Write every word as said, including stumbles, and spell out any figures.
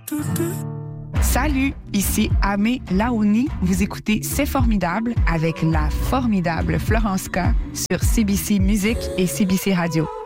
Salut, ici Amé Laouni. Vous écoutez C'est formidable avec la formidable Florence K sur C B C Musique et C B C Radio.